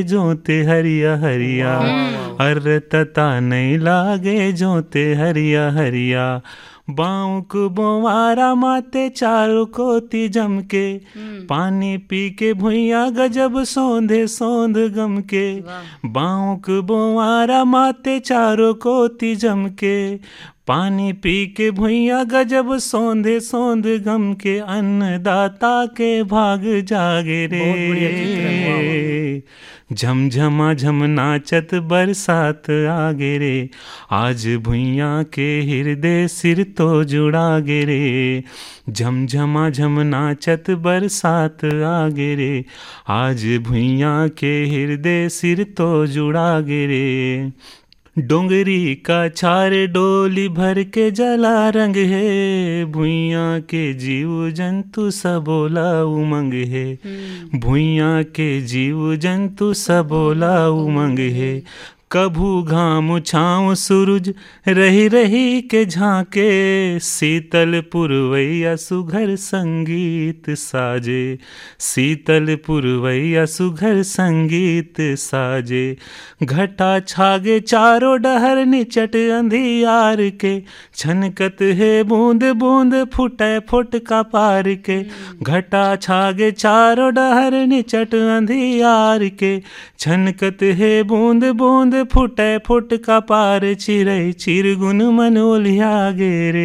जोते हरिया हरिया, अर तता नहीं लागे जोते हरिया हरिया। बाऊक बोवारा माते चारों कोती जम के, पानी पी के भुइया गजब सौंधे सौंध गम के। बाऊक बोवारा माते चारों कोती जम के, पानी पी के भुइया गजब सौंधे सौंध गम के। अन्नदाता के भाग जागे रे, झमझमा झम नाचत बरसात आगे रे। आज भुइया के हृदय सिर तो जुड़ा गे रे, झमझमा झम नाचत बरसात आगे रे। आज भुइया के हृदय सिर तो जुड़ा गे रे। डोंगरी का छार डोली भर के जला रंग है, भुइया के जीव जंतु सबोला उमंग है। भुइया के जीव जंतु सबोला उमंग है। कभू घाम छाँव सूरज रही रही के झांके, शीतल पुरवैया सुघर संगीत साजे। शीतल पुरवैया सुघर संगीत साजे। घटा छागे चारों डहर निचट अंधियार के, छनकत है बूंद बूंद फुटे फुटका पार के। घटा छागे चारों डहर निचट अंधियार के, छनकत है बूंद बूंद फुटे फुटका पार। चिरई चिरगुन मन ओलिया गे रे,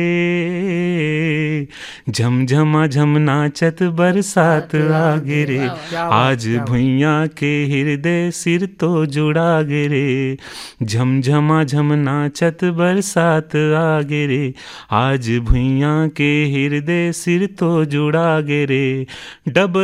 झमझमा झम नाचत बरसात आगे रे। आज भुइया के हृदय सिर तो जुड़ा गे रे, झमझमा झम नाचत बरसात आगे रे। आज भुइया के हृदय सिर तो जुड़ा गे रे। डब